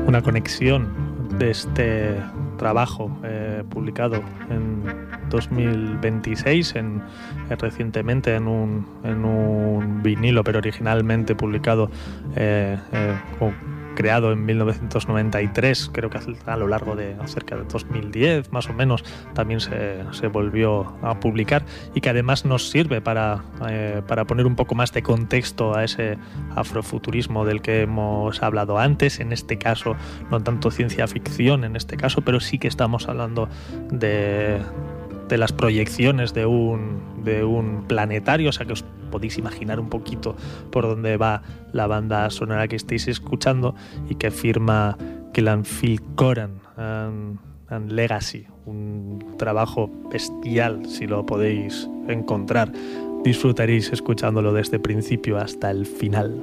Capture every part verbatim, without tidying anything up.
una conexión de este trabajo eh, publicado en dos mil veintiséis, en, eh, recientemente en un, en un vinilo, pero originalmente publicado eh, eh, con, creado en mil novecientos noventa y tres, creo que a lo largo de cerca de dos mil diez más o menos también se, se volvió a publicar, y que además nos sirve para, eh, para poner un poco más de contexto a ese afrofuturismo del que hemos hablado antes. En este caso no tanto ciencia ficción en este caso, pero sí que estamos hablando de, de las proyecciones de un, de un planetario, o sea que os podéis imaginar un poquito por dónde va la banda sonora que estáis escuchando, y que firma Phil Coran and, and Legacy, un trabajo bestial. Si lo podéis encontrar, disfrutaréis escuchándolo desde el principio hasta el final.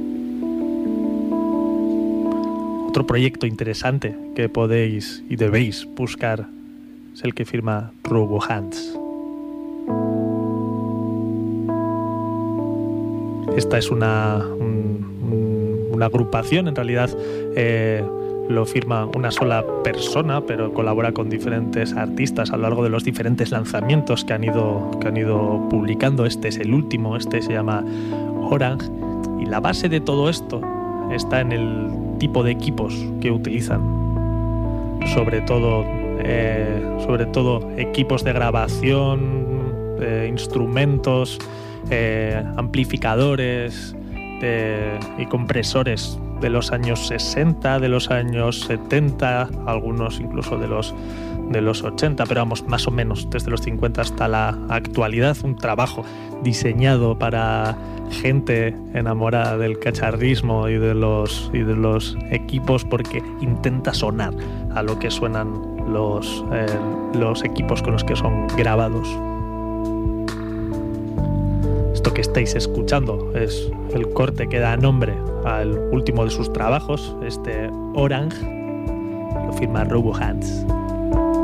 Otro proyecto interesante que podéis y debéis buscar es el que firma RoboHands. Esta es una, un, una agrupación, en realidad eh, lo firma una sola persona, pero colabora con diferentes artistas a lo largo de los diferentes lanzamientos que han ido, que han ido publicando. Este es el último, este se llama Orange, y la base de todo esto está en el tipo de equipos que utilizan, sobre todo, eh, sobre todo equipos de grabación, eh, instrumentos, Eh, amplificadores de, y compresores de los años sesenta, de los años setenta, algunos incluso de los, de los ochenta, pero vamos, más o menos desde los cincuenta hasta la actualidad. Un trabajo diseñado para gente enamorada del cacharrismo y de los, y de los equipos, porque intenta sonar a lo que suenan los, eh, los equipos con los que son grabados. Esto que estáis escuchando es el corte que da nombre al último de sus trabajos, este Orange, lo firma RoboHands.